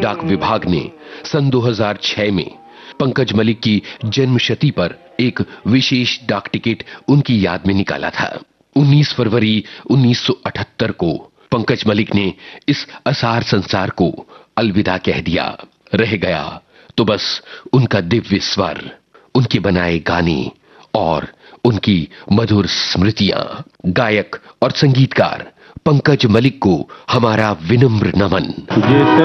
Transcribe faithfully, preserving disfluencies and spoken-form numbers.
डाक विभाग ने सन दो हज़ार छह में पंकज मलिक की जन्मशती पर एक विशेष डाक टिकट उनकी याद में निकाला था। उन्नीस फरवरी उन्नीस सौ अठहत्तर को पंकज मलिक ने इस असार संसार को अलविदा कह दिया। रह गया तो बस उनका दिव्य स्वर, उनके बनाए गाने और उनकी मधुर स्मृतियां। गायक और संगीतकार पंकज मलिक को हमारा विनम्र नमन।